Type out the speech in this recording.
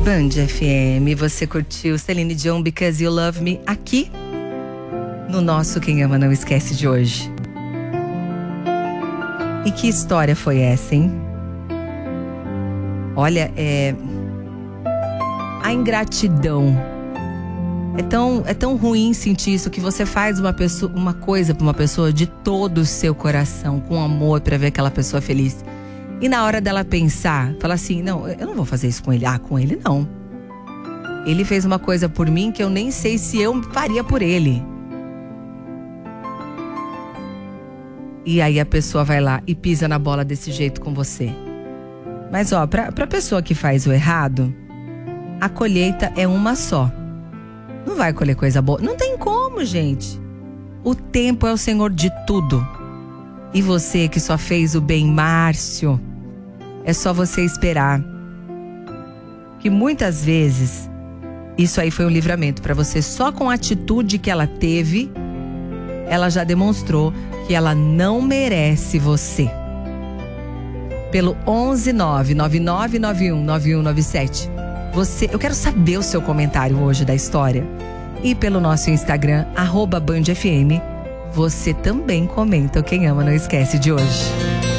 Band FM, você curtiu Celine Dion, Because You Love Me, aqui no nosso Quem Ama Não Esquece de hoje. E que história foi essa, hein? Olha, a ingratidão. É tão ruim sentir isso, que você faz uma coisa pra uma pessoa de todo o seu coração, com amor, pra ver aquela pessoa feliz. E na hora dela pensar, fala assim, não, eu não vou fazer isso com ele. Ah, com ele não. Ele fez uma coisa por mim que eu nem sei se eu faria por ele. E aí a pessoa vai lá e pisa na bola desse jeito com você. Mas ó, pra pessoa que faz o errado, a colheita é uma só. Não vai colher coisa boa. Não tem como, gente. O tempo é o senhor de tudo. E você que só fez o bem, Márcio, é só você esperar. Que muitas vezes isso aí foi um livramento pra você. Só com a atitude que ela teve, ela já demonstrou que ela não merece você. Pelo 11999919197. Eu quero saber o seu comentário hoje da história. E pelo nosso Instagram, @BandFM, você também comenta o Quem Ama Não Esquece de hoje.